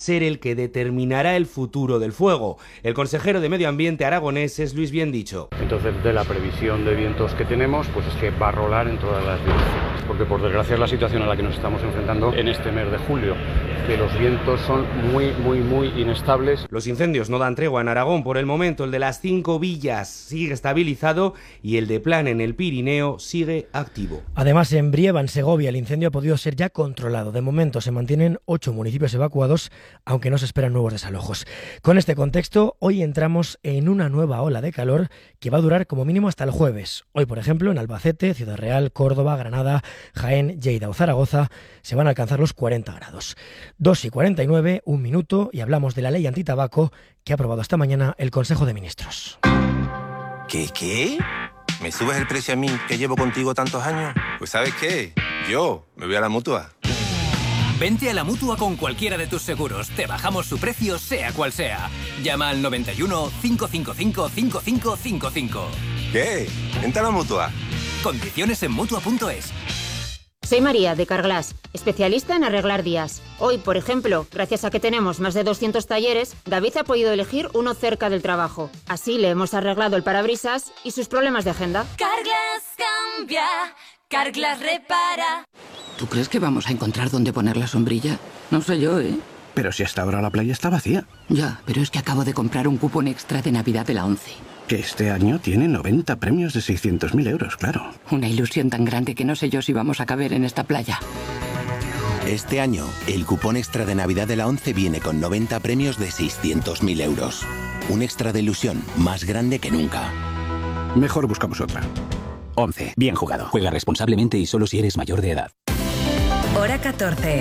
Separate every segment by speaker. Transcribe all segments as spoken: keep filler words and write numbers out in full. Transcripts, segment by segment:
Speaker 1: ser el que determinará el futuro del fuego. El consejero de Medio Ambiente aragonés es Luis Biendicho.
Speaker 2: Entonces, de la previsión de vientos que tenemos, pues es que va a rolar en todas las direcciones, porque por desgracia es la situación a la que nos estamos enfrentando en este mes de julio, que los vientos son muy, muy, muy inestables.
Speaker 1: Los incendios no dan tregua en Aragón por el momento. El de las cinco villas sigue estabilizado y el de Plan en el Pirineo sigue activo.
Speaker 3: Además, en Brieva, en Segovia, el incendio ha podido ser ya controlado. De momento se mantienen ocho municipios evacuados, aunque no se esperan nuevos desalojos. Con este contexto, hoy entramos en una nueva ola de calor que va a durar como mínimo hasta el jueves. Hoy, por ejemplo, en Albacete, Ciudad Real, Córdoba, Granada, Jaén, Lleida o Zaragoza se van a alcanzar los cuarenta grados. dos y cuarenta y nueve, un minuto, y hablamos de la ley antitabaco que ha aprobado esta mañana el Consejo de Ministros.
Speaker 4: ¿Qué, qué? ¿Me subes el precio a mí, que llevo contigo tantos años? Pues ¿sabes qué? Yo me voy a la Mutua.
Speaker 5: Vente a la Mutua con cualquiera de tus seguros. Te bajamos su precio, sea cual sea. Llama al noventa y uno, cinco cinco cinco, cinco cinco cinco cinco.
Speaker 4: ¿Qué? Vente a la Mutua.
Speaker 5: Condiciones en Mutua punto es.
Speaker 6: Soy María, de Carglass, especialista en arreglar días. Hoy, por ejemplo, gracias a que tenemos más de doscientos talleres, David ha podido elegir uno cerca del trabajo. Así le hemos arreglado el parabrisas y sus problemas de agenda.
Speaker 7: Carglass cambia, Carglass repara.
Speaker 8: ¿Tú crees que vamos a encontrar dónde poner la sombrilla? No sé yo, ¿eh?
Speaker 9: Pero si hasta ahora la playa está vacía.
Speaker 8: Ya, pero es que acabo de comprar un cupón extra de Navidad de la ONCE.
Speaker 9: Que este año tiene noventa premios de seiscientos mil euros, claro.
Speaker 8: Una ilusión tan grande que no sé yo si vamos a caber en esta playa.
Speaker 10: Este año, el cupón extra de Navidad de la ONCE viene con noventa premios de seiscientos mil euros. Un extra de ilusión más grande que nunca.
Speaker 9: Mejor buscamos otra.
Speaker 11: ONCE. Bien jugado. Juega responsablemente y solo si eres mayor de edad.
Speaker 12: Hora catorce.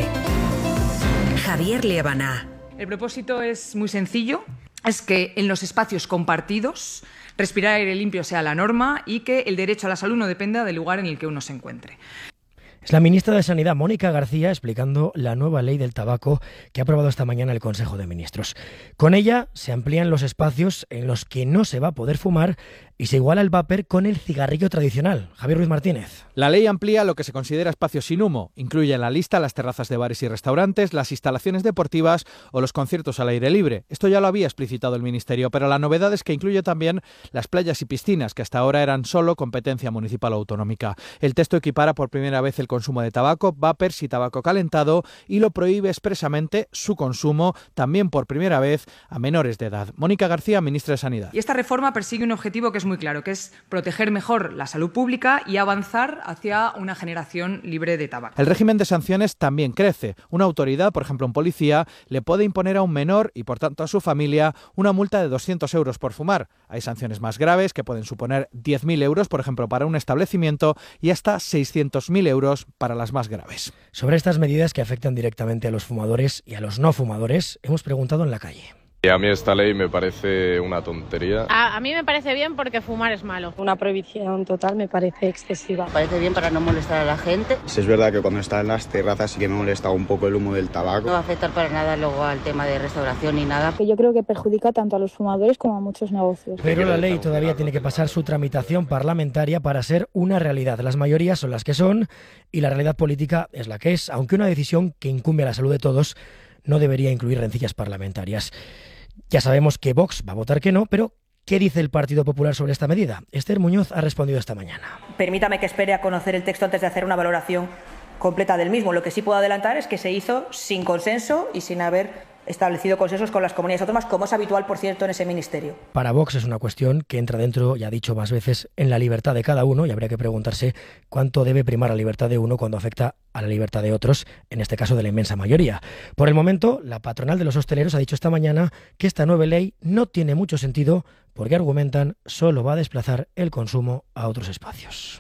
Speaker 12: Javier Liébana.
Speaker 13: El propósito es muy sencillo. Es que en los espacios compartidos respirar aire limpio sea la norma y que el derecho a la salud no dependa del lugar en el que uno se encuentre.
Speaker 3: Es la ministra de Sanidad, Mónica García, explicando la nueva ley del tabaco que ha aprobado esta mañana el Consejo de Ministros. Con ella se amplían los espacios en los que no se va a poder fumar y se iguala el vapor con el cigarrillo tradicional. Javier Ruiz Martínez.
Speaker 14: La ley amplía lo que se considera espacios sin humo. Incluye en la lista las terrazas de bares y restaurantes, las instalaciones deportivas o los conciertos al aire libre. Esto ya lo había explicitado el Ministerio, pero la novedad es que incluye también las playas y piscinas, que hasta ahora eran solo competencia municipal o autonómica. El texto equipara por primera vez el consumo de tabaco, vapers y tabaco calentado y lo prohíbe expresamente su consumo, también por primera vez, a menores de edad. Mónica García, ministra de Sanidad.
Speaker 13: Y esta reforma persigue un objetivo que es muy claro, que es proteger mejor la salud pública y avanzar hacia una generación libre de tabaco.
Speaker 14: El régimen de sanciones también crece. Una autoridad, por ejemplo un policía, le puede imponer a un menor y por tanto a su familia una multa de doscientos euros por fumar. Hay sanciones más graves que pueden suponer diez mil euros, por ejemplo, para un establecimiento y hasta seiscientos mil euros para las más graves.
Speaker 3: Sobre estas medidas que afectan directamente a los fumadores y a los no fumadores, hemos preguntado en la calle.
Speaker 15: A mí esta ley me parece una tontería.
Speaker 16: A, a mí me parece bien porque fumar es malo.
Speaker 17: Una prohibición total me parece excesiva.
Speaker 18: Me parece bien para no molestar a la gente.
Speaker 19: Sí, es verdad que cuando está en las terrazas sí que me molesta un poco el humo del tabaco.
Speaker 18: No va a afectar para nada luego al tema de restauración ni nada.
Speaker 17: Que yo creo que perjudica tanto a los fumadores como a muchos negocios.
Speaker 3: Pero la ley todavía tiene que pasar su tramitación parlamentaria para ser una realidad. Las mayorías son las que son y la realidad política es la que es, aunque una decisión que incumbe a la salud de todos no debería incluir rencillas parlamentarias. Ya sabemos que Vox va a votar que no, pero ¿qué dice el Partido Popular sobre esta medida? Esther Muñoz ha respondido esta mañana.
Speaker 20: Permítame que espere a conocer el texto antes de hacer una valoración completa del mismo. Lo que sí puedo adelantar es que se hizo sin consenso y sin haber establecido consensos con las comunidades autónomas, como es habitual, por cierto, en ese ministerio.
Speaker 3: Para Vox es una cuestión que entra dentro, ya ha dicho más veces, en la libertad de cada uno y habría que preguntarse cuánto debe primar la libertad de uno cuando afecta a la libertad de otros, en este caso de la inmensa mayoría. Por el momento, la patronal de los hosteleros ha dicho esta mañana que esta nueva ley no tiene mucho sentido porque, argumentan, solo va a desplazar el consumo a otros espacios.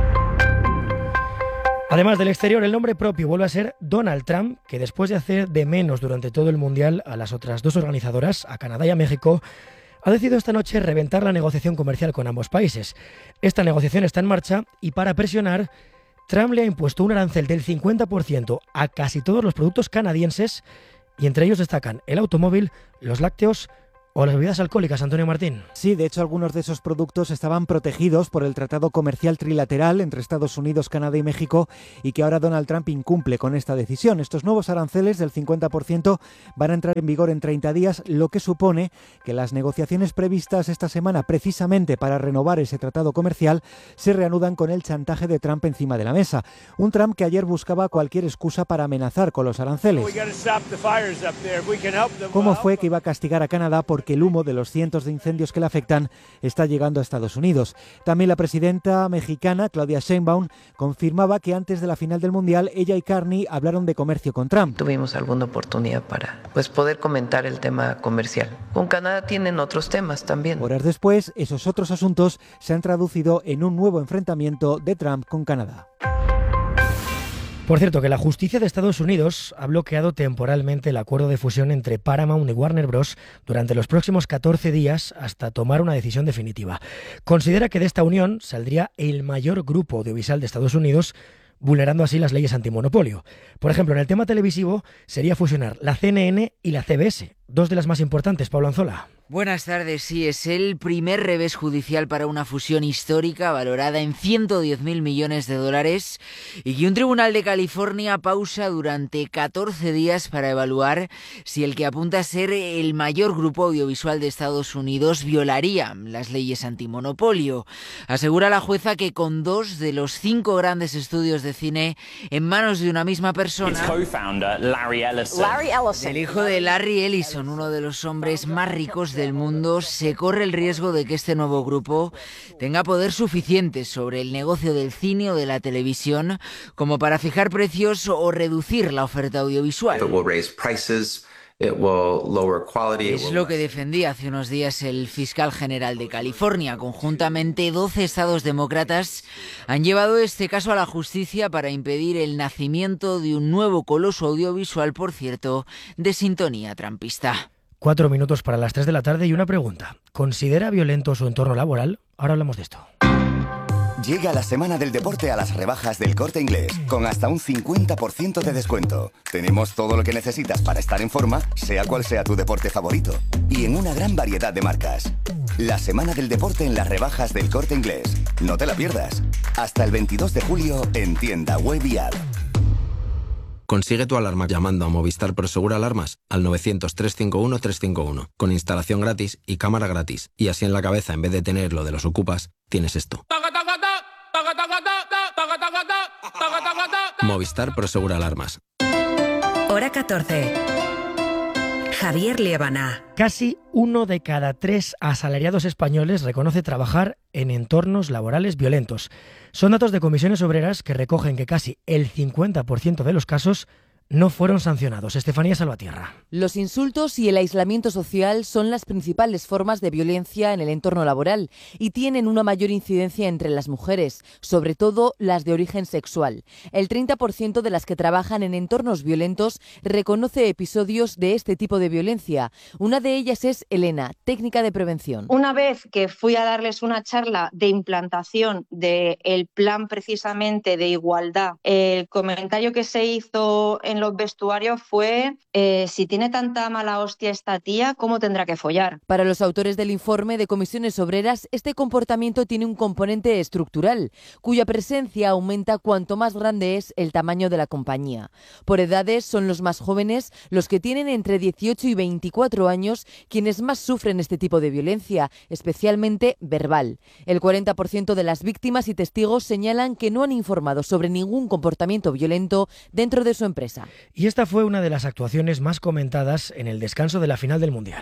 Speaker 3: Además del exterior, el nombre propio vuelve a ser Donald Trump, que después de hacer de menos durante todo el Mundial a las otras dos organizadoras, a Canadá y a México, ha decidido esta noche reventar la negociación comercial con ambos países. Esta negociación está en marcha y para presionar, Trump le ha impuesto un arancel del cincuenta por ciento a casi todos los productos canadienses y entre ellos destacan el automóvil, los lácteos o las bebidas alcohólicas, Antonio Martín.
Speaker 21: Sí, de hecho algunos de esos productos estaban protegidos por el Tratado Comercial Trilateral entre Estados Unidos, Canadá y México, y que ahora Donald Trump incumple con esta decisión. Estos nuevos aranceles del cincuenta por ciento van a entrar en vigor en treinta días, lo que supone que las negociaciones previstas esta semana precisamente para renovar ese tratado comercial se reanudan con el chantaje de Trump encima de la mesa. Un Trump que ayer buscaba cualquier excusa para amenazar con los aranceles. ¿Cómo fue que iba a castigar a Canadá porque el humo de los cientos de incendios que le afectan está llegando a Estados Unidos? También la presidenta mexicana, Claudia Sheinbaum, confirmaba que antes de la final del Mundial, ella y Carney hablaron de comercio con Trump.
Speaker 22: Tuvimos alguna oportunidad para pues, poder comentar el tema comercial. Con Canadá tienen otros temas también.
Speaker 21: Horas después, esos otros asuntos se han traducido en un nuevo enfrentamiento de Trump con Canadá.
Speaker 3: Por cierto, que la justicia de Estados Unidos ha bloqueado temporalmente el acuerdo de fusión entre Paramount y Warner Bros. Durante los próximos catorce días hasta tomar una decisión definitiva. Considera que de esta unión saldría el mayor grupo audiovisual de Estados Unidos, vulnerando así las leyes antimonopolio. Por ejemplo, en el tema televisivo sería fusionar la C N N y la C B S, dos de las más importantes. Pablo Anzola.
Speaker 23: Buenas tardes. Sí, es el primer revés judicial para una fusión histórica valorada en ciento diez mil millones de dólares y que un tribunal de California pausa durante catorce días para evaluar si el que apunta a ser el mayor grupo audiovisual de Estados Unidos violaría las leyes antimonopolio. Asegura la jueza que con dos de los cinco grandes estudios de cine en manos de una misma persona,
Speaker 24: Larry Ellison. Larry Ellison.
Speaker 23: el hijo de Larry Ellison, uno de los hombres más ricos del mundo, se corre el riesgo de que este nuevo grupo tenga poder suficiente sobre el negocio del cine o de la televisión como para fijar precios o reducir la oferta audiovisual. Es lo que defendía hace unos días el fiscal general de California. Conjuntamente, doce estados demócratas han llevado este caso a la justicia para impedir el nacimiento de un nuevo coloso audiovisual, por cierto, de sintonía trumpista.
Speaker 3: Cuatro minutos para las tres de la tarde y una pregunta. ¿Considera violento su entorno laboral? Ahora hablamos de esto.
Speaker 25: Llega la semana del deporte a las rebajas del Corte Inglés, con hasta un cincuenta por ciento de descuento. Tenemos todo lo que necesitas para estar en forma, sea cual sea tu deporte favorito. Y en una gran variedad de marcas. La semana del deporte en las rebajas del Corte Inglés. No te la pierdas. Hasta el veintidós de julio en tienda web y app.
Speaker 26: Consigue tu alarma llamando a Movistar Prosegur Alarmas al novecientos, trescientos cincuenta y uno, trescientos cincuenta y uno, con instalación gratis y cámara gratis. Y así en la cabeza, en vez de tener lo de los ocupas, tienes esto. Movistar Prosegur Alarmas.
Speaker 12: Hora catorce. Javier Liébana.
Speaker 3: Casi uno de cada tres asalariados españoles reconoce trabajar en entornos laborales violentos. Son datos de Comisiones Obreras que recogen que casi el cincuenta por ciento de los casos no fueron sancionados. Estefanía Salvatierra.
Speaker 27: Los insultos y el aislamiento social son las principales formas de violencia en el entorno laboral y tienen una mayor incidencia entre las mujeres, sobre todo las de origen sexual. El treinta por ciento de las que trabajan en entornos violentos reconoce episodios de este tipo de violencia. Una de ellas es Elena, técnica de prevención.
Speaker 28: Una vez que fui a darles una charla de implantación del plan precisamente de igualdad, el comentario que se hizo en los vestuarios fue eh, si tiene tanta mala hostia esta tía, ¿cómo tendrá que follar?
Speaker 27: Para los autores del informe de Comisiones Obreras, este comportamiento tiene un componente estructural, cuya presencia aumenta cuanto más grande es el tamaño de la compañía. Por edades, son los más jóvenes, los que tienen entre dieciocho y veinticuatro años, quienes más sufren este tipo de violencia, especialmente verbal. El cuarenta por ciento de las víctimas y testigos señalan que no han informado sobre ningún comportamiento violento dentro de su empresa.
Speaker 3: Y esta fue una de las actuaciones más comentadas en el descanso de la final del Mundial.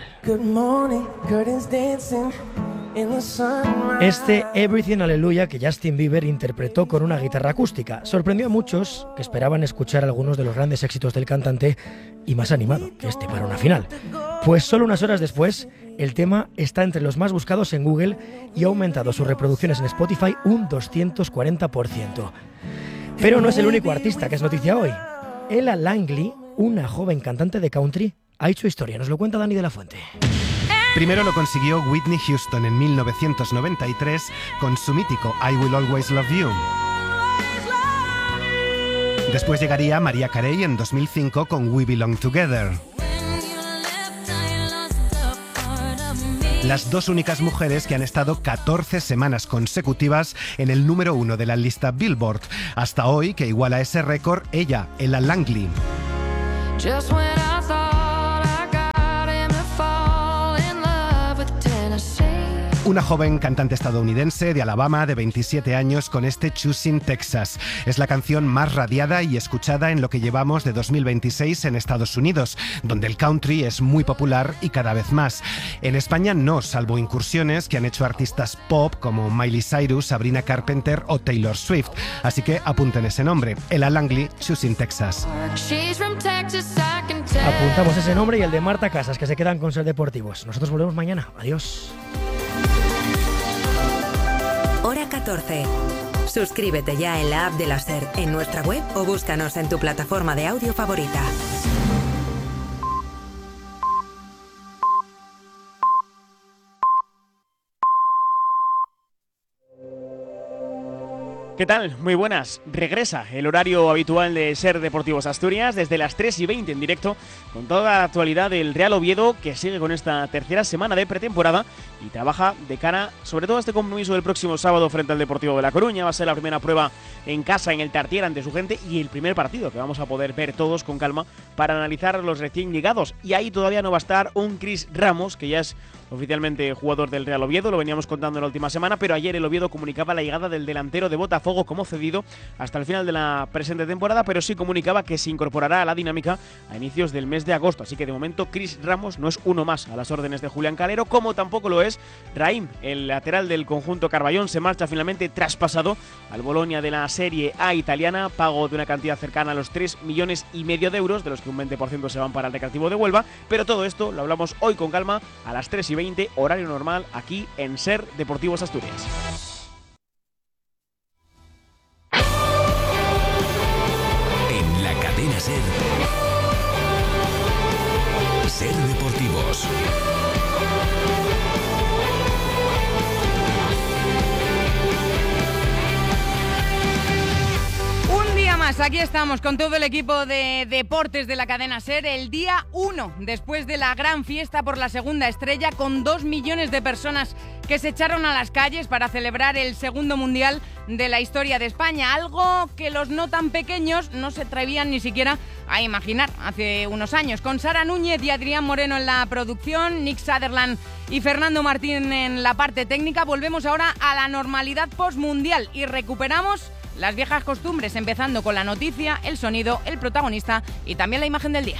Speaker 3: Este Everything Hallelujah que Justin Bieber interpretó con una guitarra acústica sorprendió a muchos que esperaban escuchar algunos de los grandes éxitos del cantante y más animado que este para una final. Pues solo unas horas después, el tema está entre los más buscados en Google y ha aumentado sus reproducciones en Spotify un doscientos cuarenta por ciento. Pero no es el único artista que es noticia hoy. Ella Langley, una joven cantante de country, ha hecho historia. Nos lo cuenta Dani de la Fuente.
Speaker 29: Primero lo consiguió Whitney Houston en mil novecientos noventa y tres con su mítico I Will Always Love You. Después llegaría Mariah Carey en dos mil cinco con We Belong Together. las dos únicas mujeres que han estado catorce semanas consecutivas en el número uno de la lista Billboard. Hasta hoy, que iguala ese récord, ella, Ella Langley. Una joven cantante estadounidense de Alabama de veintisiete años con este Choosing Texas. Es la canción más radiada y escuchada en lo que llevamos de dos mil veintiséis en Estados Unidos, donde el country es muy popular y cada vez más. En España no, salvo incursiones que han hecho artistas pop como Miley Cyrus, Sabrina Carpenter o Taylor Swift. Así que apunten ese nombre, Ella Langley, Choosing Texas.
Speaker 3: Apuntamos ese nombre y el de Marta Casas, que se quedan con Ser Deportivos. Nosotros volvemos mañana. Adiós.
Speaker 12: Hora catorce. Suscríbete ya en la app de la SER, en nuestra web o búscanos en tu plataforma de audio favorita.
Speaker 1: ¿Qué tal? Muy buenas. Regresa el horario habitual de Ser Deportivos Asturias desde las tres y veinte en directo con toda la actualidad del Real Oviedo, que sigue con esta tercera semana de pretemporada y trabaja de cara sobre todo a este compromiso del próximo sábado frente al Deportivo de La Coruña. Va a ser la primera prueba en casa en el Tartiere ante su gente y el primer partido que vamos a poder ver todos con calma para analizar los recién llegados. Y ahí todavía no va a estar un Chris Ramos, que ya es oficialmente jugador del Real Oviedo, lo veníamos contando en la última semana, pero ayer el Oviedo comunicaba la llegada del delantero de Botafogo como cedido hasta el final de la presente temporada, pero sí comunicaba que se incorporará a la dinámica a inicios del mes de agosto, así que de momento Chris Ramos no es uno más a las órdenes de Julián Calero, como tampoco lo es Raim, el lateral del conjunto Carballón. Se marcha finalmente traspasado al Bolonia de la Serie A italiana, pago de una cantidad cercana a los tres millones y medio de euros, de los que un veinte por ciento se van para el Recreativo de Huelva, pero todo esto lo hablamos hoy con calma a las tres y veinte, horario normal, aquí en Ser Deportivos Asturias.
Speaker 2: En la cadena Ser, Ser Deportivos.
Speaker 13: Más, aquí estamos con todo el equipo de deportes de la cadena SER, el día uno después de la gran fiesta por la segunda estrella, con dos millones de personas que se echaron a las calles para celebrar el segundo mundial de la historia de España, algo que los no tan pequeños no se atrevían ni siquiera a imaginar hace unos años. Con Sara Núñez y Adrián Moreno en la producción, Nick Sutherland y Fernando Martín en la parte técnica, volvemos ahora a la normalidad postmundial y recuperamos las viejas costumbres, empezando con la noticia, el sonido, el protagonista y también la imagen del día.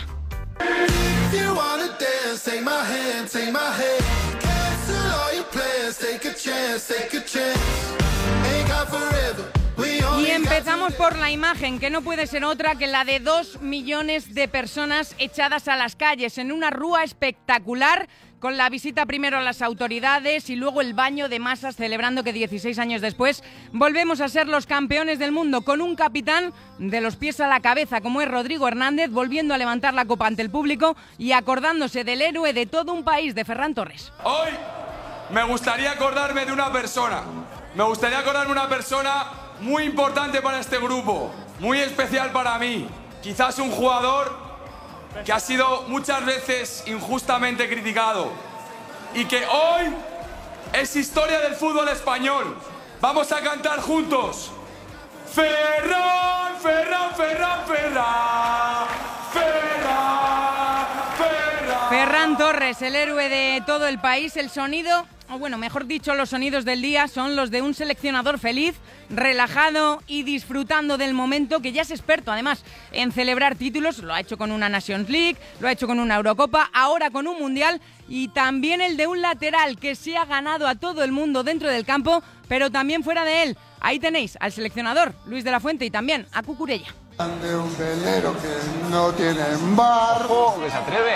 Speaker 13: Y empezamos por la imagen, que no puede ser otra que la de dos millones de personas echadas a las calles en una rúa espectacular, con la visita primero a las autoridades y luego el baño de masas, celebrando que dieciséis años después volvemos a ser los campeones del mundo, con un capitán de los pies a la cabeza como es Rodrigo Hernández, volviendo a levantar la copa ante el público y acordándose del héroe de todo un país, de Ferran Torres.
Speaker 4: Hoy me gustaría acordarme de una persona, me gustaría acordarme de una persona muy importante para este grupo, muy especial para mí, quizás un jugador que ha sido muchas veces injustamente criticado y que hoy es historia del fútbol español. Vamos a cantar juntos. Ferran, Ferran, Ferran, Ferran, Ferran, Ferran.
Speaker 13: Ferran Torres, el héroe de todo el país. El sonido, o bueno, mejor dicho, los sonidos del día son los de un seleccionador feliz, relajado y disfrutando del momento, que ya es experto además en celebrar títulos. Lo ha hecho con una Nations League, lo ha hecho con una Eurocopa, ahora con un Mundial, y también el de un lateral que se ha ganado a todo el mundo dentro del campo, pero también fuera de él. Ahí tenéis al seleccionador Luis de la Fuente y también a Cucurella.
Speaker 5: De un velero que no tiene embargo,
Speaker 4: que se atreve.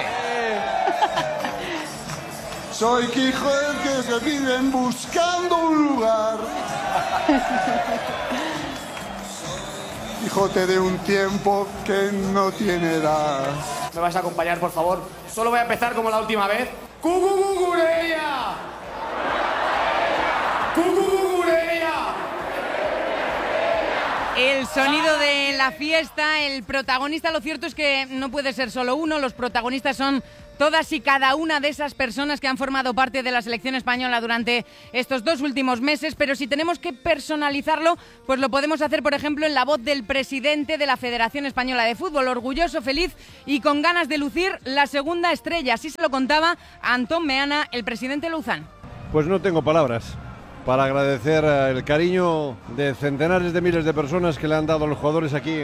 Speaker 5: Soy Quijote que se viven buscando un lugar. Quijote de un tiempo que no tiene edad.
Speaker 4: ¿Me vas a acompañar, por favor? Solo voy a empezar como la última vez. ¡Cucurella! ¡Cucurella!
Speaker 13: El sonido de la fiesta, el protagonista, lo cierto es que no puede ser solo uno, los protagonistas son todas y cada una de esas personas que han formado parte de la selección española durante estos dos últimos meses, pero si tenemos que personalizarlo, pues lo podemos hacer, por ejemplo, en la voz del presidente de la Federación Española de Fútbol, orgulloso, feliz y con ganas de lucir la segunda estrella. Así se lo contaba Antón Meana, el presidente Louzán.
Speaker 6: Pues no tengo palabras para agradecer el cariño de centenares de miles de personas que le han dado a los jugadores aquí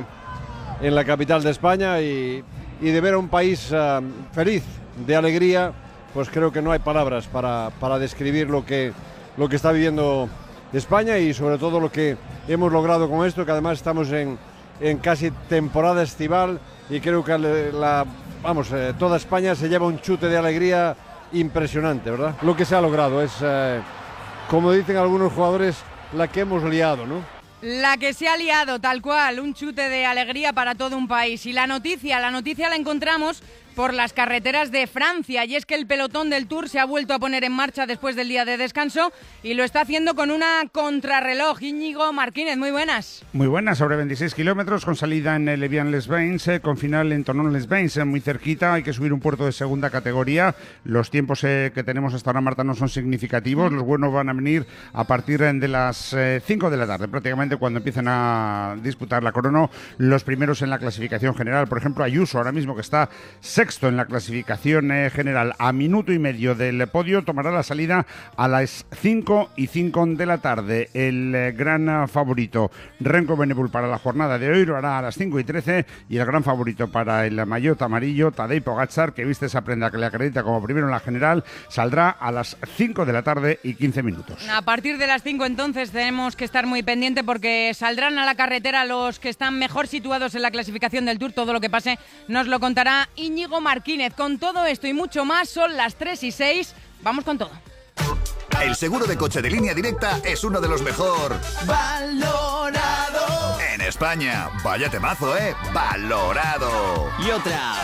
Speaker 6: en la capital de España y, y de ver a un país uh, feliz, de alegría, pues creo que no hay palabras para, para describir lo que, lo que está viviendo España y sobre todo lo que hemos logrado con esto, que además estamos en, en casi temporada estival y creo que la, vamos, eh, toda España se lleva un chute de alegría impresionante, ¿verdad? Lo que se ha logrado es, eh, como dicen algunos jugadores, la que hemos liado, ¿no?
Speaker 13: La que se ha liado, tal cual, un chute de alegría para todo un país. Y la noticia, la noticia la encontramos por las carreteras de Francia, y es que el pelotón del Tour se ha vuelto a poner en marcha después del día de descanso y lo está haciendo con una contrarreloj. Íñigo Martínez, muy buenas.
Speaker 7: Muy buenas, sobre veintiséis kilómetros, con salida en el Evian-les-Bains, eh, con final en Tonon-les-Bains, eh, muy cerquita. Hay que subir un puerto de segunda categoría. Los tiempos eh, que tenemos hasta ahora, Marta, no son significativos. Los buenos van a venir a partir de las eh, cinco de la tarde, prácticamente cuando empiecen a disputar la crono los primeros en la clasificación general. Por ejemplo, Ayuso, ahora mismo, que está sexto en la clasificación eh, general, a minuto y medio del podio, tomará la salida a las cinco y cinco de la tarde. El eh, gran uh, favorito Renko Benebul para la jornada de hoy lo hará a las cinco y trece, y el gran favorito para el maillot amarillo, Tadej Pogačar, que viste esa prenda que le acredita como primero en la general, saldrá a las cinco de la tarde y quince minutos.
Speaker 13: A partir de las cinco entonces tenemos que estar muy pendiente porque saldrán a la carretera los que están mejor situados en la clasificación del Tour. Todo lo que pase nos lo contará Íñigo Martínez. Con todo esto y mucho más, son las tres y seis. Vamos con todo.
Speaker 8: El seguro de coche de Línea Directa es uno de los mejor valorado en España. Vaya temazo, ¿eh? Valorado.
Speaker 9: Y otra.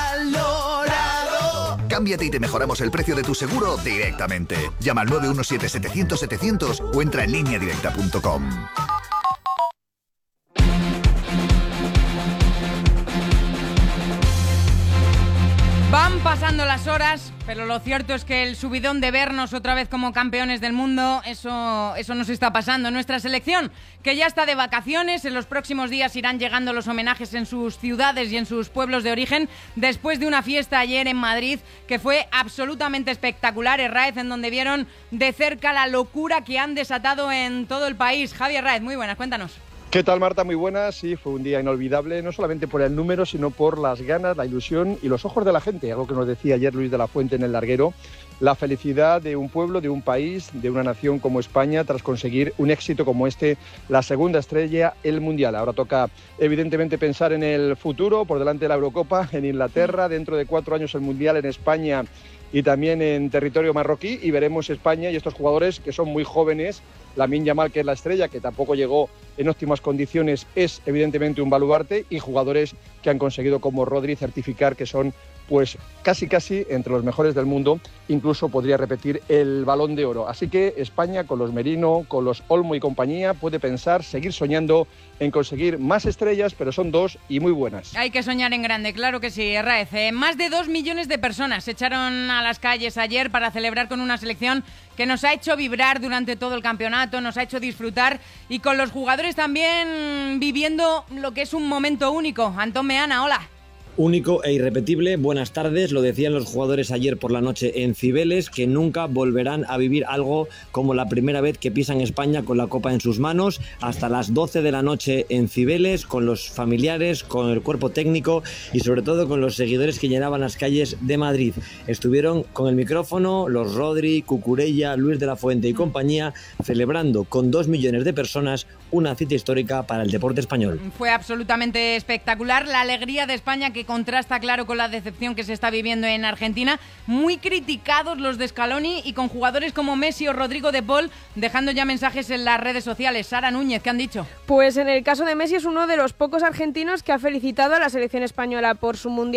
Speaker 9: Valorado.
Speaker 8: Cámbiate y te mejoramos el precio de tu seguro directamente. Llama al nueve uno siete, setecientos, setecientos o entra en línea directa punto com.
Speaker 13: Van pasando las horas, pero lo cierto es que el subidón de vernos otra vez como campeones del mundo, eso, eso nos está pasando. Nuestra selección, que ya está de vacaciones, en los próximos días irán llegando los homenajes en sus ciudades y en sus pueblos de origen, después de una fiesta ayer en Madrid que fue absolutamente espectacular, Herráez, en donde vieron de cerca la locura que han desatado en todo el país. Javier Herráez, muy buenas, cuéntanos.
Speaker 10: ¿Qué tal, Marta? Muy buenas. Sí, fue un día inolvidable, no solamente por el número, sino por las ganas, la ilusión y los ojos de la gente. Algo que nos decía ayer Luis de la Fuente en el larguero. La felicidad de un pueblo, de un país, de una nación como España, tras conseguir un éxito como este, la segunda estrella, el Mundial. Ahora toca, evidentemente, pensar en el futuro, por delante de la Eurocopa, en Inglaterra, dentro de cuatro años el Mundial en España y también en territorio marroquí, y veremos España y estos jugadores que son muy jóvenes. Lamine Yamal, que es la estrella, que tampoco llegó en óptimas condiciones, es evidentemente un baluarte, y jugadores que han conseguido, como Rodri, certificar que son pues casi casi entre los mejores del mundo, incluso podría repetir el Balón de Oro. Así que España, con los Merino, con los Olmo y compañía, puede pensar, seguir soñando en conseguir más estrellas, pero son dos y muy buenas.
Speaker 13: Hay que soñar en grande, claro que sí, Herráez. Eh, más de dos millones de personas se echaron a las calles ayer para celebrar con una selección que nos ha hecho vibrar durante todo el campeonato, nos ha hecho disfrutar, y con los jugadores también viviendo lo que es un momento único. Antón Meana, hola.
Speaker 11: Único e irrepetible, buenas tardes, lo decían los jugadores ayer por la noche en Cibeles, que nunca volverán a vivir algo como la primera vez que pisan España con la copa en sus manos, hasta las doce de la noche en Cibeles, con los familiares, con el cuerpo técnico y sobre todo con los seguidores que llenaban las calles de Madrid. Estuvieron con el micrófono los Rodri, Cucurella, Luis de la Fuente y compañía, celebrando con dos millones de personas una cita histórica para el deporte español.
Speaker 13: Fue absolutamente espectacular, la alegría de España, que contrasta, claro, con la decepción que se está viviendo en Argentina. Muy criticados los de Scaloni, y con jugadores como Messi o Rodrigo de Paul dejando ya mensajes en las redes sociales. Sara Núñez, ¿qué han dicho?
Speaker 14: Pues en el caso de Messi es uno de los pocos argentinos que ha felicitado a la selección española por su Mundial.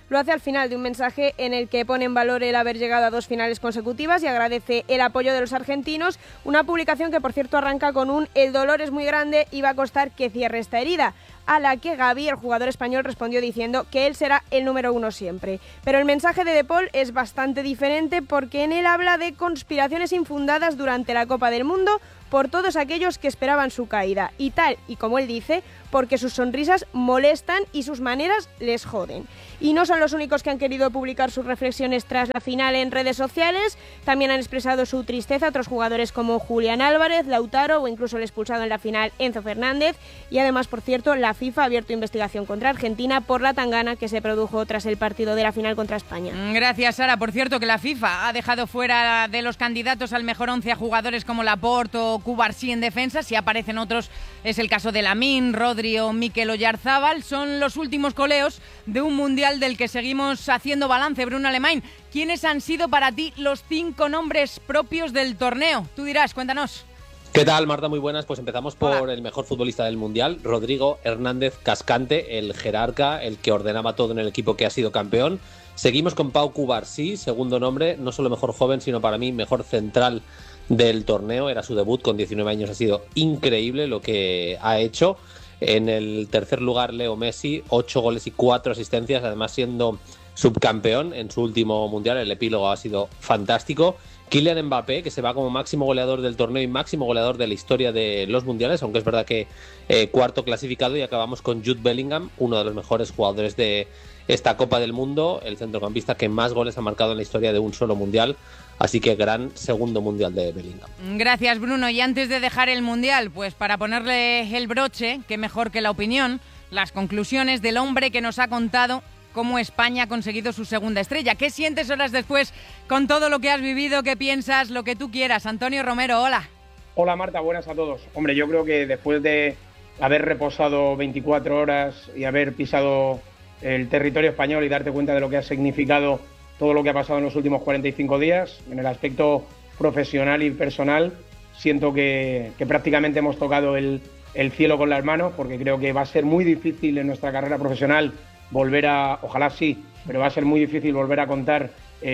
Speaker 9: lo hace al final de un mensaje en el que pone en valor el haber llegado a dos finales consecutivas y agradece el apoyo de los argentinos, una publicación que por cierto arranca con un "el dolor es muy grande y va a costar que cierre esta herida", a la que Gavi, el jugador español, respondió diciendo que él será el número uno siempre. Pero el mensaje de De Paul es bastante diferente porque en él habla de conspiraciones infundadas durante la Copa del Mundo por todos aquellos que esperaban su caída, y tal y como él dice, porque sus sonrisas molestan y sus maneras les joden. Y no son los únicos que han querido publicar sus reflexiones tras la final en redes sociales, también han expresado su tristeza otros jugadores como Julián Álvarez, Lautaro o incluso el expulsado en la final Enzo Fernández, y además, por cierto, la FIFA ha abierto investigación contra Argentina por la tangana que se produjo tras el partido de la final contra España.
Speaker 13: Gracias, Sara. Por cierto, que la FIFA ha dejado fuera de los candidatos al mejor once a jugadores como Laporte o Cubarsí en defensa. Si aparecen otros, es el caso de Lamine, Rodri o Mikel Oyarzábal. Son los últimos coleos de un mundial del que seguimos haciendo balance. Bruno Alemán, ¿quiénes han sido para ti los cinco nombres propios del torneo? Tú dirás, cuéntanos.
Speaker 14: ¿Qué tal, Marta? Muy buenas. Pues empezamos por Hola. el mejor futbolista del Mundial, Rodrigo Hernández Cascante, el jerarca, el que ordenaba todo en el equipo que ha sido campeón. Seguimos con Pau Cubarsí, segundo nombre, no solo mejor joven, sino para mí mejor central del torneo. Era su debut con diecinueve años, ha sido increíble lo que ha hecho. En el tercer lugar, Leo Messi, ocho goles y cuatro asistencias, además siendo subcampeón en su último Mundial. El epílogo ha sido fantástico. Kylian Mbappé, que se va como máximo goleador del torneo y máximo goleador de la historia de los mundiales, aunque es verdad que eh, cuarto clasificado. Y acabamos con Jude Bellingham, uno de los mejores jugadores de esta Copa del Mundo, el centrocampista que más goles ha marcado en la historia de un solo mundial. Así que gran segundo mundial de Bellingham.
Speaker 13: Gracias, Bruno. Y antes de dejar el mundial, pues para ponerle el broche, qué mejor que la opinión, las conclusiones del hombre que nos ha contado cómo España ha conseguido su segunda estrella. ¿Qué sientes horas después con todo lo que has vivido? ¿Qué piensas? Lo que tú quieras. Antonio Romero, hola.
Speaker 15: Hola, Marta, buenas a todos. Hombre, yo creo que después de haber reposado veinticuatro horas y haber pisado el territorio español y darte cuenta de lo que ha significado todo lo que ha pasado en los últimos cuarenta y cinco días, en el aspecto profesional y personal, siento que, que prácticamente hemos tocado el, el cielo con las manos, porque creo que va a ser muy difícil en nuestra carrera profesional volver a, ojalá sí, pero va a ser muy difícil volver a contar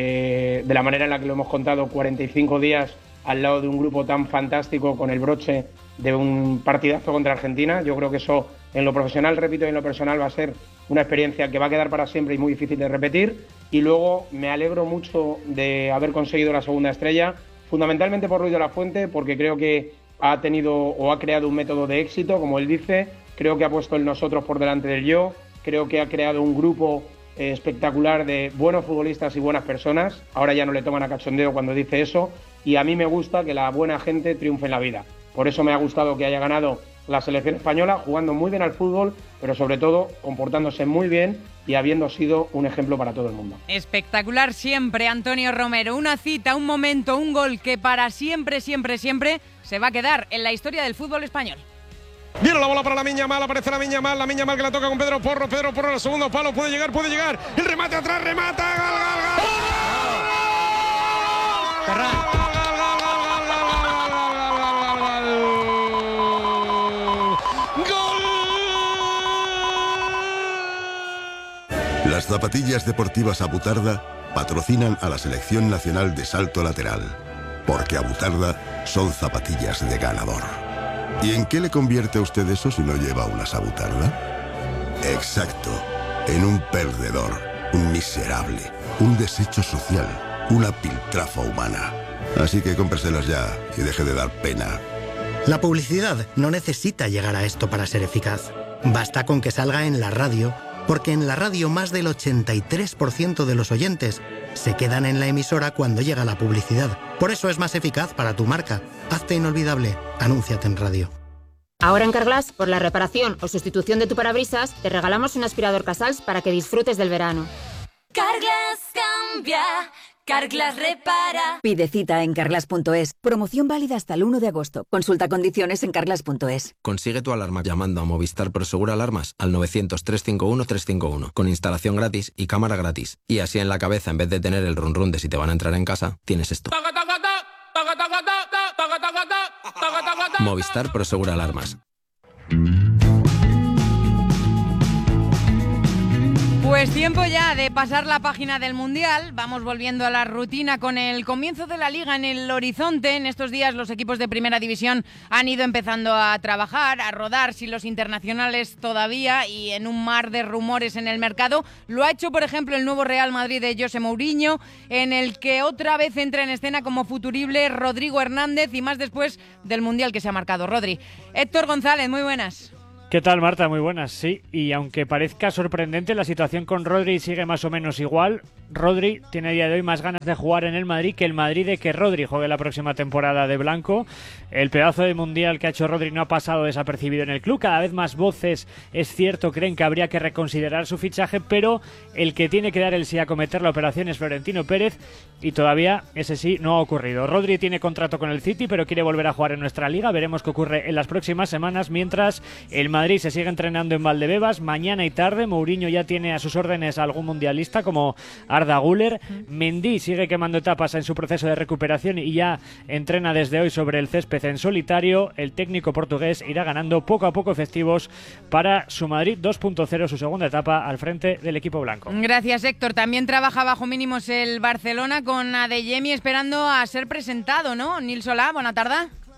Speaker 15: eh, de la manera en la que lo hemos contado cuarenta y cinco días al lado de un grupo tan fantástico con el broche de un partidazo contra Argentina. Yo creo que eso en lo profesional, repito, y en lo personal va a ser una experiencia que va a quedar para siempre y muy difícil de repetir. Y luego me alegro mucho de haber conseguido la segunda estrella, fundamentalmente por Ruiz de la Fuente, porque creo que ha tenido o ha creado un método de éxito, como él dice. Creo que ha puesto el nosotros por delante del yo. Creo que ha creado un grupo eh, espectacular de buenos futbolistas y buenas personas. Ahora ya no le toman a cachondeo cuando dice eso. Y a mí me gusta que la buena gente triunfe en la vida. Por eso me ha gustado que haya ganado la selección española, jugando muy bien al fútbol, pero sobre todo comportándose muy bien y habiendo sido un ejemplo para todo el mundo.
Speaker 13: Espectacular siempre, Antonio Romero. Una cita, un momento, un gol que para siempre, siempre, siempre se va a quedar en la historia del fútbol español.
Speaker 16: Viene la bola para Lamine Yamal, aparece Lamine Yamal, Lamine Yamal que la toca con Pedro Porro, Pedro Porro en el segundo palo, puede llegar, puede llegar, el remate atrás, remata, gol, gol, gol.
Speaker 17: Las zapatillas deportivas Abutarda patrocinan a la Selección Nacional de Salto Lateral, porque Abutarda son zapatillas de ganador. ¿Y en qué le convierte a usted eso si no lleva unas Abutarda? Exacto, en un perdedor, un miserable, un desecho social, una piltrafa humana. Así que cómpreselas ya y deje de dar pena.
Speaker 18: La publicidad no necesita llegar a esto para ser eficaz. Basta con que salga en la radio, porque en la radio más del ochenta y tres por ciento de los oyentes se quedan en la emisora cuando llega la publicidad. Por eso es más eficaz para tu marca. Hazte inolvidable. Anúnciate en radio.
Speaker 19: Ahora en Carglass, por la reparación o sustitución de tu parabrisas, te regalamos un aspirador Casals para que disfrutes del verano.
Speaker 20: Carglass cambia, Carglass repara.
Speaker 22: Pide cita en carglass punto es. Promoción válida hasta el uno de agosto. Consulta condiciones en carglass punto es.
Speaker 26: Consigue tu alarma llamando a Movistar Prosegur Alarmas al novecientos, trescientos cincuenta y uno, trescientos cincuenta y uno, con instalación gratis y cámara gratis. Y así en la cabeza, en vez de tener el run run de si te van a entrar en casa, tienes esto. Movistar Prosegur Alarmas.
Speaker 13: Pues tiempo ya de pasar la página del Mundial. Vamos volviendo a la rutina con el comienzo de la Liga en el horizonte. En estos días los equipos de Primera División han ido empezando a trabajar, a rodar sin los internacionales todavía y en un mar de rumores en el mercado. Lo ha hecho, por ejemplo, el nuevo Real Madrid de José Mourinho, en el que otra vez entra en escena como futurible Rodrigo Hernández y más después del Mundial que se ha marcado. Rodri. Héctor González, muy buenas.
Speaker 3: ¿Qué tal, Marta? Muy buenas, sí. Y aunque parezca sorprendente, la situación con Rodri sigue más o menos igual. Rodri tiene a día de hoy más ganas de jugar en el Madrid que el Madrid de que Rodri juegue la próxima temporada de blanco. El pedazo de mundial que ha hecho Rodri no ha pasado desapercibido en el club. Cada vez más voces, es cierto, creen que habría que reconsiderar su fichaje, pero el que tiene que dar el sí a cometer la operación es Florentino Pérez y todavía ese sí no ha ocurrido. Rodri tiene contrato con el City, pero quiere volver a jugar en nuestra liga. Veremos qué ocurre en las próximas semanas, mientras el Madrid se sigue entrenando en Valdebebas mañana y tarde. Mourinho ya tiene a sus órdenes a algún mundialista como Arda Güler. Mendy sigue quemando etapas en su proceso de recuperación y ya entrena desde hoy sobre el césped en solitario. El técnico portugués irá ganando poco a poco efectivos para su Madrid dos punto cero, su segunda etapa al frente del equipo blanco.
Speaker 13: Gracias, Héctor. También trabaja bajo mínimos el Barcelona con Adeyemi esperando a ser presentado, ¿no? Nil Solá, buena tarde.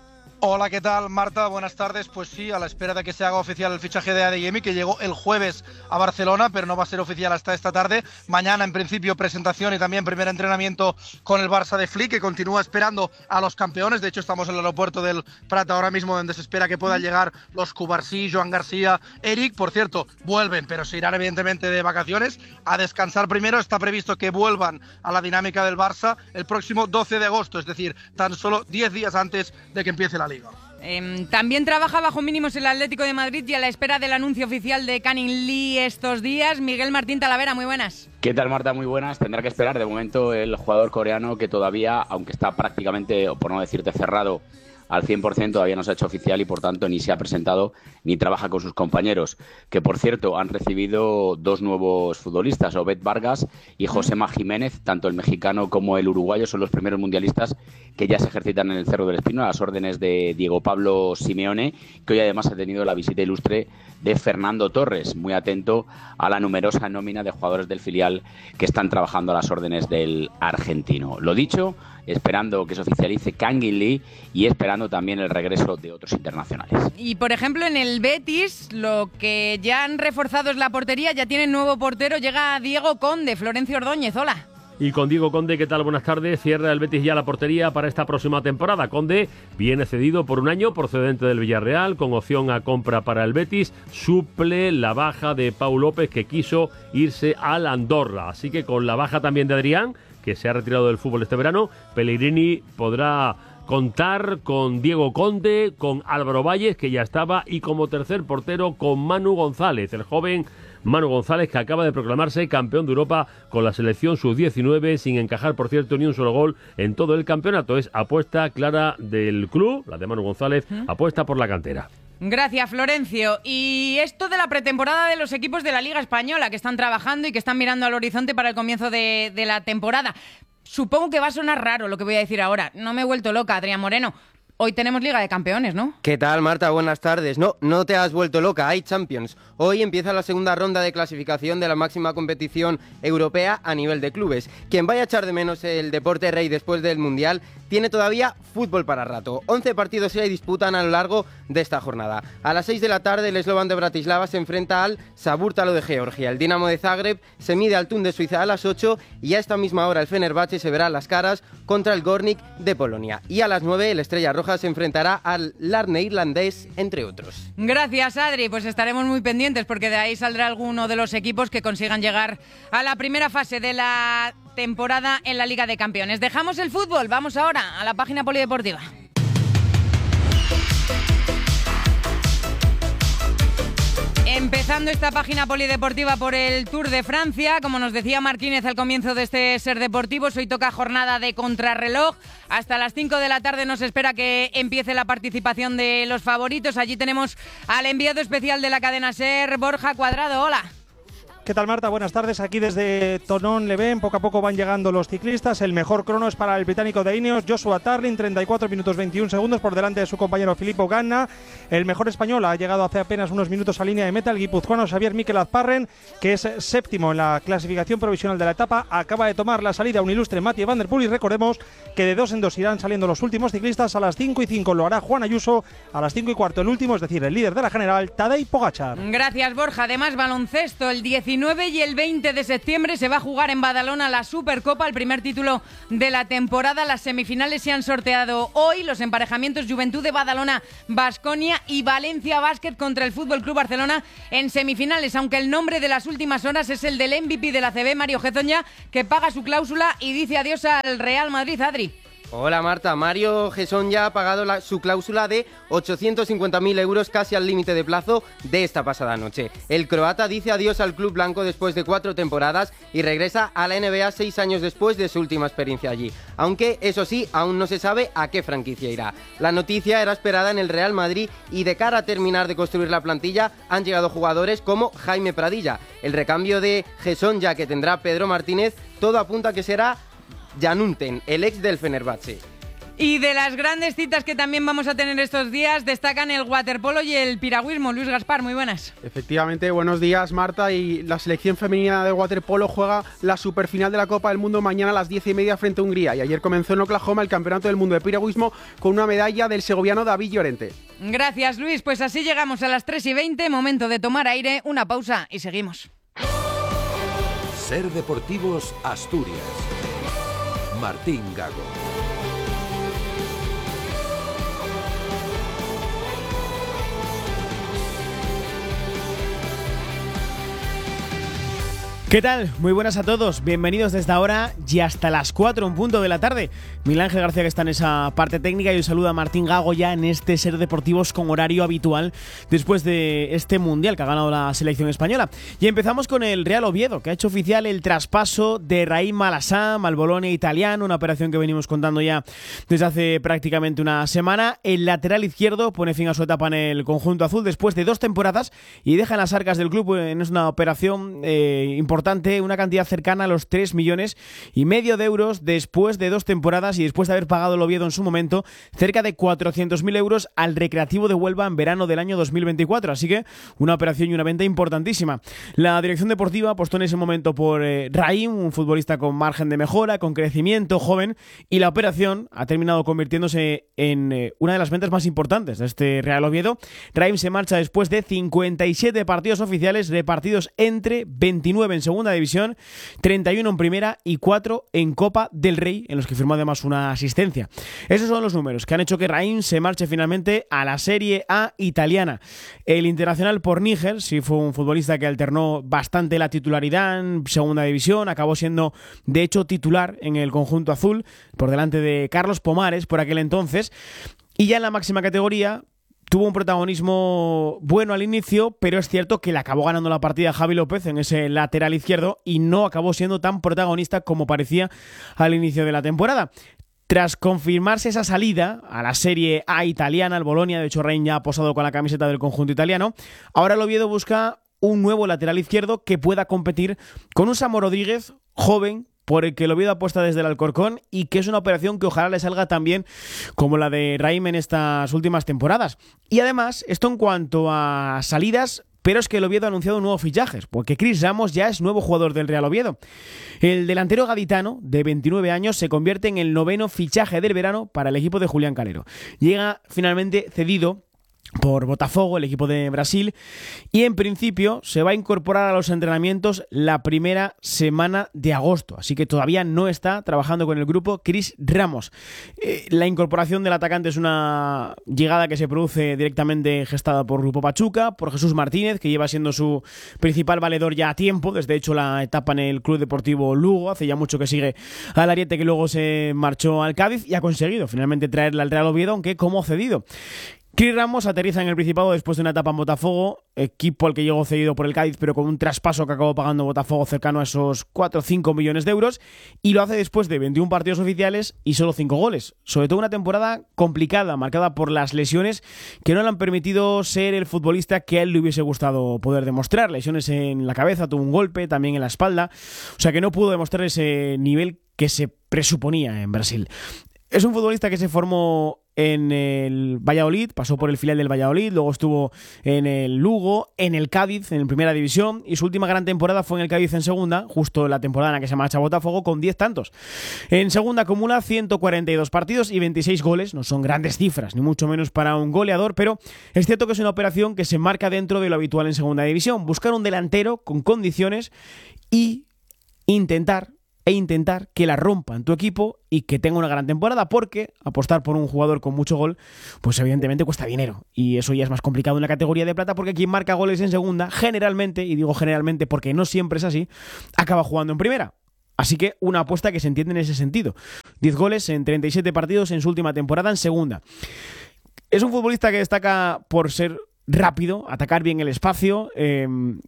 Speaker 12: Hola, ¿qué tal, Marta? Buenas tardes. Pues sí, a la espera de que se haga oficial el fichaje de Adeyemi, que llegó el jueves a Barcelona, pero no va a ser oficial hasta esta tarde. Mañana, en principio, presentación y también primer entrenamiento con el Barça de Flick, que continúa esperando a los campeones. De hecho, estamos en el aeropuerto del Prat ahora mismo, donde se espera que puedan llegar los Cubarsí, Joan García, Eric. Por cierto, vuelven, pero se irán evidentemente de vacaciones a descansar primero. Está previsto que vuelvan a la dinámica del Barça el próximo doce de agosto, es decir, tan solo diez días antes de que empiece la Liga.
Speaker 13: Eh, también trabaja bajo mínimos el Atlético de Madrid y a la espera del anuncio oficial de Canning Lee estos días. Miguel Martín Talavera, muy buenas.
Speaker 21: ¿Qué tal, Marta? Muy buenas. Tendrá que esperar de momento el jugador coreano que todavía, aunque está prácticamente, o por no decirte cerrado, al cien por ciento, todavía no se ha hecho oficial y por tanto ni se ha presentado ni trabaja con sus compañeros, que por cierto han recibido dos nuevos futbolistas, Obed Vargas y Josema Jiménez. Tanto el mexicano como el uruguayo son los primeros mundialistas que ya se ejercitan en el Cerro del Espino a las órdenes de Diego Pablo Simeone, que hoy además ha tenido la visita ilustre de Fernando Torres, muy atento a la numerosa nómina de jugadores del filial que están trabajando a las órdenes del argentino. Lo dicho, esperando que se oficialice Canning Lee y esperando también el regreso de otros internacionales.
Speaker 13: Y por ejemplo en el Betis lo que ya han reforzado es la portería, ya tienen nuevo portero, llega Diego Conde. Florencio Ordóñez, hola.
Speaker 23: Y con Diego Conde, ¿qué tal? Buenas tardes. Cierra el Betis ya la portería para esta próxima temporada. Conde viene cedido por un año procedente del Villarreal con opción a compra para el Betis. Suple la baja de Pau López, que quiso irse al Andorra. Así que con la baja también de Adrián, que se ha retirado del fútbol este verano, Pellegrini podrá contar con Diego Conde, con Álvaro Valles, que ya estaba, y como tercer portero con Manu González, el joven Manu González, que acaba de proclamarse campeón de Europa con la selección sub diecinueve, sin encajar, por cierto, ni un solo gol en todo el campeonato. Es apuesta clara del club, la de Manu González, ¿Mm? apuesta por la cantera.
Speaker 13: Gracias, Florencio. Y esto de la pretemporada de los equipos de la Liga Española, que están trabajando y que están mirando al horizonte para el comienzo de, de la temporada. Supongo que va a sonar raro lo que voy a decir ahora. No me he vuelto loca, Adrián Moreno. Hoy tenemos Liga de Campeones, ¿no?
Speaker 24: ¿Qué tal, Marta? Buenas tardes. No, no te has vuelto loca, hay Champions. Hoy empieza la segunda ronda de clasificación de la máxima competición europea a nivel de clubes. Quien vaya a echar de menos el deporte rey después del Mundial tiene todavía fútbol para rato. once partidos se disputan a lo largo de esta jornada. A las seis de la tarde el Slovan de Bratislava se enfrenta al Saburtalo de Georgia. El Dinamo de Zagreb se mide al Thun de Suiza a las ocho y a esta misma hora el Fenerbahce se verá las caras contra el Gornik de Polonia. Y a las nueve el Estrella Roja se enfrentará al Larne irlandés, entre otros.
Speaker 13: Gracias, Adri. Pues estaremos muy pendientes porque de ahí saldrá alguno de los equipos que consigan llegar a la primera fase de la temporada en la Liga de Campeones. Dejamos el fútbol, vamos ahora a la página polideportiva. Empezando esta página polideportiva por el Tour de Francia, como nos decía Martínez al comienzo de este Ser Deportivos, hoy toca jornada de contrarreloj. Hasta las cinco de la tarde nos espera que empiece la participación de los favoritos. Allí tenemos al enviado especial de la cadena Ser, Borja Cuadrado. Hola.
Speaker 25: ¿Qué
Speaker 1: ¿Qué tal, Marta? Buenas tardes. Aquí desde Thonon-les-Bains, poco a poco van llegando los ciclistas. El mejor crono es para el británico de Ineos, Joshua Tarling, treinta y cuatro minutos veintiún segundos por delante de su compañero Filippo Ganna. El mejor español ha llegado hace apenas unos minutos a línea de meta, el guipuzcoano Xavier Miquel Azparren, que es séptimo en la clasificación provisional de la etapa. Acaba de tomar la salida un ilustre Mathieu Van Der Poel y recordemos que de dos en dos irán saliendo los últimos ciclistas. A las cinco y cinco lo hará Juan Ayuso, a las cinco y cuarto el último, es decir, el líder de la general, Tadej Pogačar.
Speaker 13: Gracias, Borja. Además, baloncesto, el diecinueve y el veinte de septiembre se va a jugar en Badalona la Supercopa, el primer título de la temporada. Las semifinales se han sorteado hoy, los emparejamientos Juventud de Badalona, Baskonia y Valencia Basket contra el Fútbol Club Barcelona en semifinales, aunque el nombre de las últimas horas es el del M V P de la A C B, Mario Hezonja, que paga su cláusula y dice adiós al Real Madrid. Adri.
Speaker 24: Hola, Marta. Mario Hezonja ha pagado la, su cláusula de ochocientos cincuenta mil euros, casi al límite de plazo de esta pasada noche. El croata dice adiós al club blanco después de cuatro temporadas y regresa a la N B A seis años después de su última experiencia allí. Aunque, eso sí, aún no se sabe a qué franquicia irá. La noticia era esperada en el Real Madrid y de cara a terminar de construir la plantilla han llegado jugadores como Jaime Pradilla. El recambio de Hezonja que tendrá Pedro Martínez, todo apunta a que será Jan Unten, el ex del Fenerbahce.
Speaker 13: Y de las grandes citas que también vamos a tener estos días, destacan el waterpolo y el piragüismo. Luis Gaspar, muy buenas.
Speaker 2: Efectivamente, buenos días, Marta. Y la selección femenina de waterpolo juega la superfinal de la Copa del Mundo mañana a las diez y media frente a Hungría. Y ayer comenzó en Oklahoma el Campeonato del Mundo de Piragüismo con una medalla del segoviano David Llorente.
Speaker 13: Gracias, Luis. Pues así llegamos a las tres y veinte. Momento de tomar aire, una pausa y seguimos.
Speaker 4: Ser Deportivos Asturias. Martín Gago.
Speaker 5: ¿Qué tal? Muy buenas a todos, bienvenidos desde ahora y hasta las cuatro en punto de la tarde. Miguel Ángel García que está en esa parte técnica y un saludo a Martín Gago ya en este Ser Deportivos con horario habitual después de este Mundial que ha ganado la selección española. Y empezamos con el Real Oviedo, que ha hecho oficial el traspaso de Raïm Malassam al Bolonia italiano, una operación que venimos contando ya desde hace prácticamente una semana. El lateral izquierdo pone fin a su etapa en el conjunto azul después de dos temporadas y deja en las arcas del club en una operación eh, importante, una cantidad cercana a los tres millones y medio de euros después de dos temporadas y después de haber pagado el Oviedo en su momento cerca de cuatrocientos mil euros al Recreativo de Huelva en verano del año dos mil veinticuatro, así que una operación y una venta importantísima. La dirección deportiva apostó en ese momento por eh, Raïm, un futbolista con margen de mejora, con crecimiento, joven, y la operación ha terminado convirtiéndose en eh, una de las ventas más importantes de este Real Oviedo. Raïm se marcha después de cincuenta y siete partidos oficiales repartidos entre veintinueve en segunda división, treinta y uno en primera y cuatro en Copa del Rey, en los que firmó además una asistencia. Esos son los números que han hecho que Raïm se marche finalmente a la Serie A italiana. El internacional por Níger sí fue un futbolista que alternó bastante la titularidad en segunda división, acabó siendo de hecho titular en el conjunto azul por delante de Carlos Pomares por aquel entonces, y ya en la máxima categoría tuvo un protagonismo bueno al inicio, pero es cierto que le acabó ganando la partida a Javi López en ese lateral izquierdo y no acabó siendo tan protagonista como parecía al inicio de la temporada. Tras confirmarse esa salida a la Serie A italiana, el Bolonia, de hecho Raïm ya ha posado con la camiseta del conjunto italiano, ahora el Oviedo busca un nuevo lateral izquierdo que pueda competir con un Samu Rodríguez joven, por el que el Oviedo apuesta desde el Alcorcón y que es una operación que ojalá le salga tan bien como la de Raïm en estas últimas temporadas. Y además, esto en cuanto a salidas, pero es que el Oviedo ha anunciado nuevos fichajes, porque Chris Ramos ya es nuevo jugador del Real Oviedo. El delantero gaditano, de veintinueve años, se convierte en el noveno fichaje del verano para el equipo de Julián Calero. Llega finalmente cedido por Botafogo, el equipo de Brasil, y en principio se va a incorporar a los entrenamientos la primera semana de agosto, así que todavía no está trabajando con el grupo Chris Ramos. Eh, la incorporación del atacante es una llegada que se produce directamente gestada por Grupo Pachuca, por Jesús Martínez, que lleva siendo su principal valedor ya a tiempo, desde hecho la etapa en el Club Deportivo Lugo, hace ya mucho que sigue al ariete, que luego se marchó al Cádiz y ha conseguido finalmente traerle al Real Oviedo, aunque como cedido. Cris Ramos aterriza en el Principado después de una etapa en Botafogo, equipo al que llegó cedido por el Cádiz, pero con un traspaso que acabó pagando Botafogo cercano a esos cuatro o cinco millones de euros, y lo hace después de veintiún partidos oficiales y solo cinco goles. Sobre todo una temporada complicada, marcada por las lesiones que no le han permitido ser el futbolista que a él le hubiese gustado poder demostrar. Lesiones en la cabeza, tuvo un golpe, también en la espalda, o sea que no pudo demostrar ese nivel que se presuponía en Brasil. Es un futbolista que se formó en el Valladolid, pasó por el filial del Valladolid, luego estuvo en el Lugo, en el Cádiz, en Primera División, y su última gran temporada fue en el Cádiz en Segunda, justo la temporada en la que se marcha a Botafogo, con diez tantos. En Segunda acumula ciento cuarenta y dos partidos y veintiséis goles, no son grandes cifras, ni mucho menos para un goleador, pero es cierto que es una operación que se marca dentro de lo habitual en Segunda División, buscar un delantero con condiciones y intentar e intentar que la rompa en tu equipo y que tenga una gran temporada, porque apostar por un jugador con mucho gol, pues evidentemente cuesta dinero, y eso ya es más complicado en la categoría de plata, porque quien marca goles en segunda, generalmente, y digo generalmente porque no siempre es así, acaba jugando en primera. Así que una apuesta que se entiende en ese sentido. diez goles en treinta y siete partidos en su última temporada en segunda. Es un futbolista que destaca por ser rápido, atacar bien el espacio, eh,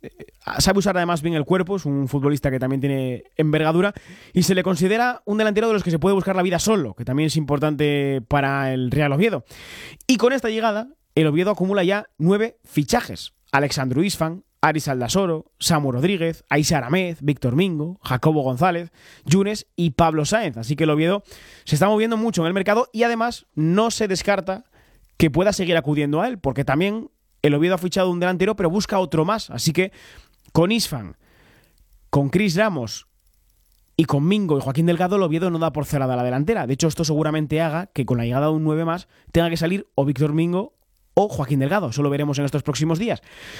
Speaker 5: sabe usar además bien el cuerpo, es un futbolista que también tiene envergadura y se le considera un delantero de los que se puede buscar la vida solo, que también es importante para el Real Oviedo. Y con esta llegada, el Oviedo acumula ya nueve fichajes. Alexandru Isfan, Aris Aldasoro, Samu Rodríguez, Aisha Aramez, Víctor Mingo, Jacobo González, Yunes y Pablo Sáenz. Así que el Oviedo se está moviendo mucho en el mercado y además no se descarta que pueda seguir acudiendo a él, porque también el Oviedo ha fichado un delantero, pero busca otro más. Así que con Isfan, con Cris Ramos y con Mingo y Joaquín Delgado, el Oviedo no da por cerrada la delantera. De hecho, esto seguramente haga que con la llegada de un nueve más tenga que salir o Víctor Mingo o Joaquín Delgado. Eso lo veremos en estos próximos días.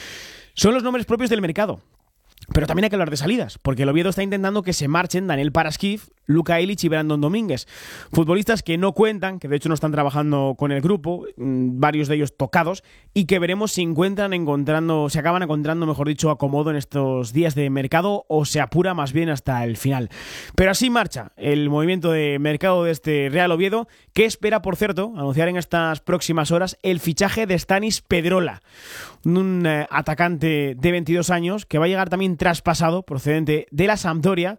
Speaker 5: Son los nombres propios del mercado. Pero también hay que hablar de salidas, porque el Oviedo está intentando que se marchen Daniel Paraskif, Luka Ilic y Brandon Domínguez. Futbolistas que no cuentan, que de hecho no están trabajando con el grupo, varios de ellos tocados, y que veremos si encuentran encontrando, se acaban encontrando, mejor dicho, acomodo en estos días de mercado o se apura más bien hasta el final. Pero así marcha el movimiento de mercado de este Real Oviedo, que espera, por cierto, anunciar en estas próximas horas el fichaje de Stanis Pedrola, un eh, atacante de veintidós años que va a llegar también traspasado, procedente de la Sampdoria,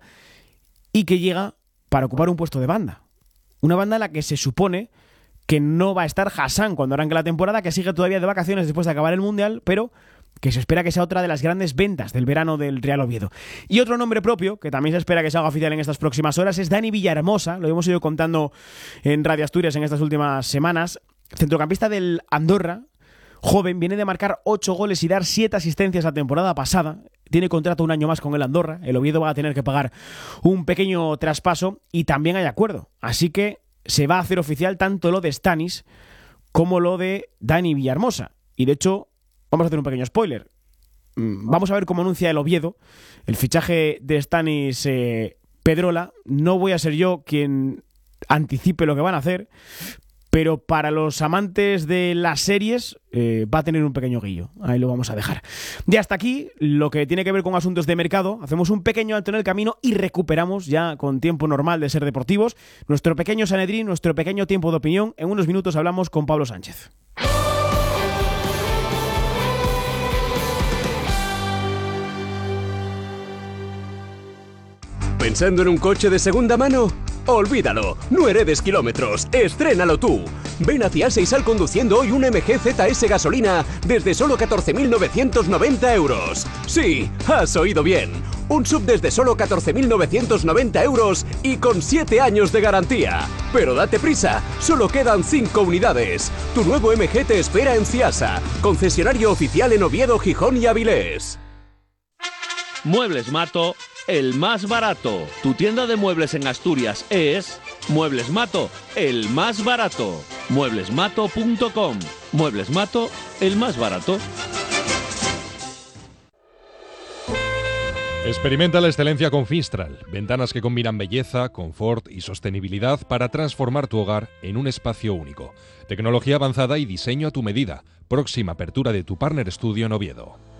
Speaker 5: y que llega para ocupar un puesto de banda. Una banda en la que se supone que no va a estar Hassan cuando arranque la temporada, que sigue todavía de vacaciones después de acabar el Mundial, pero que se espera que sea otra de las grandes ventas del verano del Real Oviedo. Y otro nombre propio, que también se espera que se haga oficial en estas próximas horas, es Dani Villahermosa. Lo hemos ido contando en Radio Asturias en estas últimas semanas. Centrocampista del Andorra, joven, viene de marcar ocho goles y dar siete asistencias la temporada pasada. Tiene contrato un año más con el Andorra. El Oviedo va a tener que pagar un pequeño traspaso y también hay acuerdo. Así que se va a hacer oficial tanto lo de Stanis como lo de Dani Villahermosa. Y de hecho, vamos a hacer un pequeño spoiler. Vamos a ver cómo anuncia el Oviedo el fichaje de Stanis eh, Pedrola. No voy a ser yo quien anticipe lo que van a hacer, pero para los amantes de las series eh, va a tener un pequeño guillo. Ahí lo vamos a dejar. Y hasta aquí lo que tiene que ver con asuntos de mercado. Hacemos un pequeño alto en el camino y recuperamos ya con tiempo normal de Ser Deportivos nuestro pequeño Sanedrín, nuestro pequeño tiempo de opinión. En unos minutos hablamos con Pablo Sánchez.
Speaker 6: ¿Pensando en un coche de segunda mano? Olvídalo, no heredes kilómetros, estrénalo tú. Ven a Ciasa y sal conduciendo hoy un M G Z S gasolina desde solo catorce mil novecientos noventa euros. Sí, has oído bien. Un sub desde solo catorce mil novecientos noventa euros y con siete años de garantía. Pero date prisa, solo quedan cinco unidades. Tu nuevo M G te espera en Ciasa, concesionario oficial en Oviedo, Gijón y Avilés.
Speaker 7: Muebles Mato, el más barato. Tu tienda de muebles en Asturias es Muebles Mato, el más barato. muebles mato punto com. Muebles Mato, el más barato.
Speaker 8: Experimenta la excelencia con Finstral, ventanas que combinan belleza, confort y sostenibilidad para transformar tu hogar en un espacio único. Tecnología avanzada y diseño a tu medida. Próxima apertura de tu Partner Studio en Oviedo.